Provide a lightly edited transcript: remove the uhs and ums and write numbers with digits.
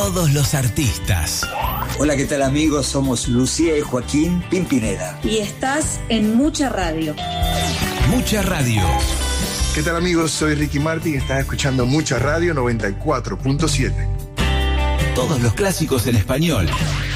Todos los artistas. Hola, ¿qué tal amigos? Somos Lucía y Joaquín Pimpineda. Y estás en Mucha Radio. Mucha Radio. ¿Qué tal amigos? Soy Ricky Martin y estás escuchando Mucha Radio 94.7. Todos los clásicos en español.